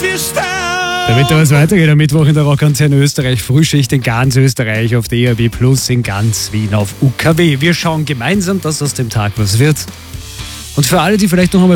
wir sterben. Damit da was weitergeht am Mittwoch in der Rockantenne Österreich, Frühschicht in ganz Österreich auf DAB Plus, in ganz Wien auf UKW. Wir schauen gemeinsam, dass aus dem Tag was wird. Und für alle, die vielleicht noch einmal